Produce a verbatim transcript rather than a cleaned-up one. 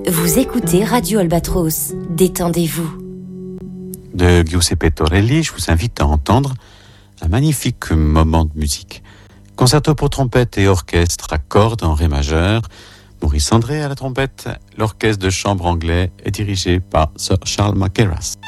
Vous écoutez Radio Albatros. Détendez-vous. De Giuseppe Torelli, je vous invite à entendre un magnifique moment de musique. Concerto pour trompette et orchestre à cordes en ré majeur. Maurice André à la trompette. L'orchestre de chambre anglais est dirigé par Sir Charles Mackerras.